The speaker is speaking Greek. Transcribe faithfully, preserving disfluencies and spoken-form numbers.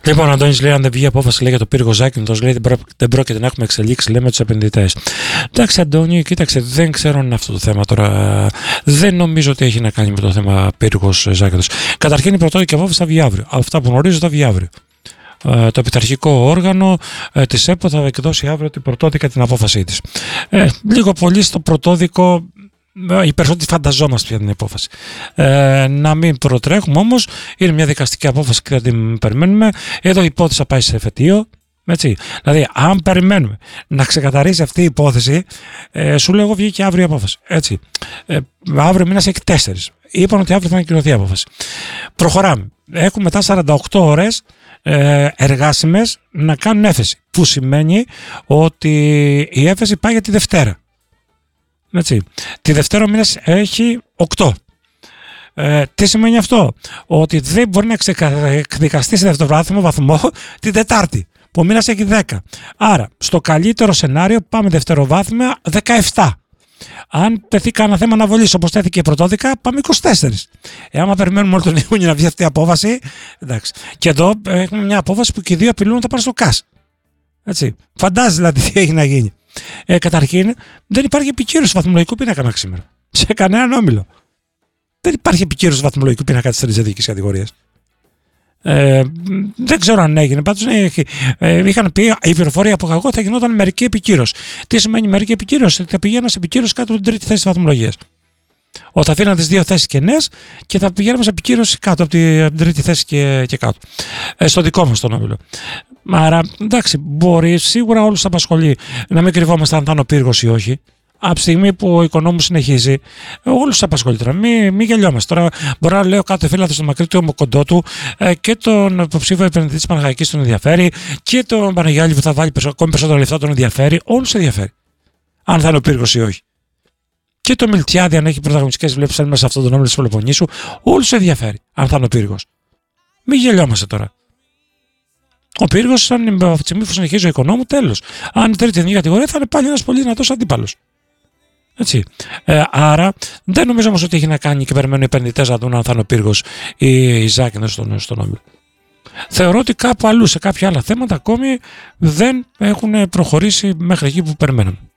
Λοιπόν, ο Αντώνης λέει: αν δεν βγει απόφαση λέει, για το πύργο Ζάκυνθος, λέει δεν πρόκειται να έχουμε εξελίξει λέμε τους επενδυτές. Εντάξει, Αντώνη, κοίταξε, δεν ξέρω αν είναι αυτό το θέμα τώρα. Δεν νομίζω ότι έχει να κάνει με το θέμα πύργος Ζάκυνθος. Καταρχήν η πρωτόδικη απόφαση θα βγει αύριο. Αυτά που γνωρίζω θα βγει αύριο. Ε, το πειθαρχικό όργανο ε, της ΕΠΟ θα εκδώσει αύριο την πρωτόδικα την απόφασή της. Ε, λίγο πολύ στο πρωτόδικο. Οι περισσότεροι φανταζόμαστε ποια είναι η απόφαση. Ε, να μην προτρέχουμε όμως, είναι μια δικαστική απόφαση και θα την περιμένουμε. Εδώ η υπόθεση θα πάει σε εφετείο. Έτσι. Δηλαδή, αν περιμένουμε να ξεκαθαρίσει αυτή η υπόθεση, ε, σου λέω εγώ βγήκε αύριο η απόφαση. Έτσι. Ε, αύριο μήνας έχει τέσσερις. Είπαν ότι αύριο θα ανακοινωθεί η απόφαση. Προχωράμε. Έχουμε μετά σαράντα οκτώ ώρες ε, εργάσιμες να κάνουν έφεση. Που σημαίνει ότι η έφεση πάει για τη Δευτέρα. Έτσι. Τη Δευτέρα ο μήνας έχει οκτώ. Ε, τι σημαίνει αυτό? Ότι δεν μπορεί να εκδικαστεί σε δευτεροβάθμιο βαθμό την Τετάρτη, που ο μήνας έχει δέκα. Άρα, στο καλύτερο σενάριο πάμε δευτεροβάθμια δεκαεπτά. Αν τεθεί κανένα θέμα αναβολής όπως τέθηκε η πρωτόδικα, πάμε είκοσι τέσσερα. Εάν περιμένουμε όλο τον Ιούνιο να βγει αυτή η απόφαση, εντάξει. Και εδώ έχουμε μια απόφαση που και οι δύο απειλούν να τα πάρουν στο ΚΑΣ. Έτσι. Φαντάζει δηλαδή τι έχει να γίνει. Ε, καταρχήν, δεν υπάρχει επικύρωση βαθμολογικού πίνακα μέχρι σήμερα. Σε κανέναν όμιλο. Δεν υπάρχει επικύρωση βαθμολογικού πίνακα της τρίτης ειδικής κατηγορίας. Ε, δεν ξέρω αν έγινε. Πάντως ε, ε, είχαν πει η πληροφορία από εγώ θα γινόταν μερική επικύρωση. Τι σημαίνει μερική επικύρωση? Θα πηγαίναμε σε επικύρωση κάτω από την τρίτη θέση της βαθμολογίας. Όταν αφήναν τις δύο θέσεις κενές και θα πηγαίναμε σε επικύρωση κάτω από την, από την τρίτη θέση και, και κάτω. Ε, στο δικό μας τον όμιλο. Άρα, εντάξει, μπορεί σίγουρα όλους θα απασχολεί να μην κρυβόμαστε αν θα είναι ο πύργος ή όχι. Από τη στιγμή που ο οικονόμος συνεχίζει, όλους θα απασχολεί τώρα. Μην μη γελιόμαστε. Τώρα, μπορώ να λέω κάθε φίλο στο μακρύ του κοντό του ε, και τον υποψήφιο επενδυτή της Παναχαϊκής τον ενδιαφέρει και τον Παναγιάλη που θα βάλει ακόμη περισσότερα λεφτά τον ενδιαφέρει. Όλους ενδιαφέρει. Αν θα είναι ο πύργος ή όχι. Και το Μιλτιάδη, αν έχει πρωταγωνιστικές βλέψεις μέσα σε αυτόν τον όμιλο της Πελοποννήσου, όλους ενδιαφέρει αν θα είναι ο πύργος. Μην γελιόμαστε τώρα. Ο πύργος, αν από τη στιγμή που συνεχίζει ο οικονόμου, τέλος. Αν η τρίτη εθνική κατηγορία θα είναι πάλι ένας πολύ δυνατός αντίπαλος. Έτσι. Ε, άρα δεν νομίζω όμως ότι έχει να κάνει και περιμένουν οι επενδυτές να δουν αν θα είναι ο πύργος ή η Ζάκυνθος στον, στον όμιλο. Θεωρώ ότι κάπου αλλού σε κάποια άλλα θέματα ακόμη δεν έχουν προχωρήσει μέχρι εκεί που περιμένουν.